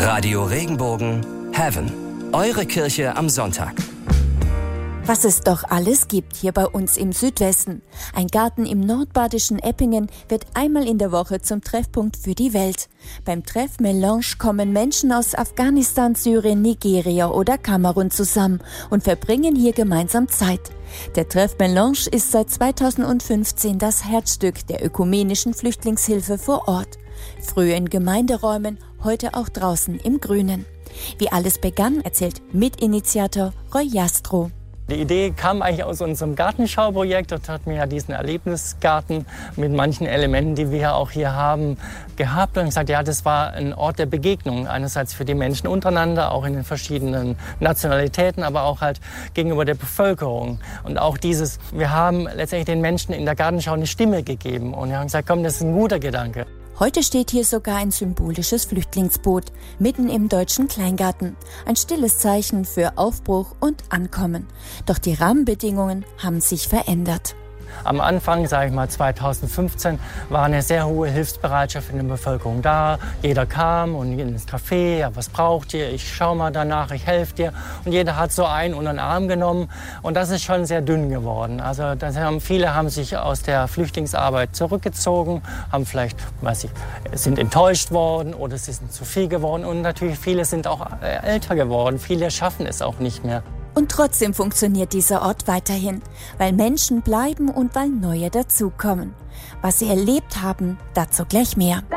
Radio Regenbogen Heaven. Eure Kirche am Sonntag. Was es doch alles gibt hier bei uns im Südwesten. Ein Garten im nordbadischen Eppingen wird einmal in der Woche zum Treffpunkt für die Welt. Beim Treff Melange kommen Menschen aus Afghanistan, Syrien, Nigeria oder Kamerun zusammen und verbringen hier gemeinsam Zeit. Der Treff Melange ist seit 2015 das Herzstück der ökumenischen Flüchtlingshilfe vor Ort. Früher in Gemeinderäumen, heute auch draußen im Grünen. Wie alles begann, erzählt Mitinitiator Roy Jastrow. Die Idee kam eigentlich aus unserem Gartenschauprojekt. Dort hatten wir ja diesen Erlebnisgarten mit manchen Elementen, die wir auch hier haben, gehabt. Und ich sagte, ja, das war ein Ort der Begegnung. Einerseits für die Menschen untereinander, auch in den verschiedenen Nationalitäten, aber auch halt gegenüber der Bevölkerung. Und auch dieses, wir haben letztendlich den Menschen in der Gartenschau eine Stimme gegeben. Und wir haben gesagt, komm, das ist ein guter Gedanke. Heute steht hier sogar ein symbolisches Flüchtlingsboot, mitten im deutschen Kleingarten. Ein stilles Zeichen für Aufbruch und Ankommen. Doch die Rahmenbedingungen haben sich verändert. Am Anfang, sage ich mal 2015, war eine sehr hohe Hilfsbereitschaft in der Bevölkerung da. Jeder kam und ins Café, ja, was braucht ihr? Ich schau mal danach, ich helfe dir. Und jeder hat so einen unter den Arm genommen. Und das ist schon sehr dünn geworden. Also viele haben sich aus der Flüchtlingsarbeit zurückgezogen, haben vielleicht, sind enttäuscht worden oder sie sind zu viel geworden. Und natürlich viele sind auch älter geworden. Viele schaffen es auch nicht mehr. Und trotzdem funktioniert dieser Ort weiterhin, weil Menschen bleiben und weil neue dazukommen. Was sie erlebt haben, dazu gleich mehr.